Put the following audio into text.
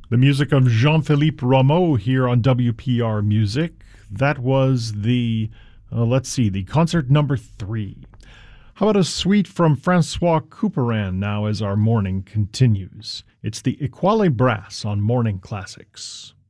The music of Jean-Philippe Rameau here on WPR Music. That was the concert number 3. How about a suite from Francois Couperin now as our morning continues? It's the Étoile Brass on Morning Classics.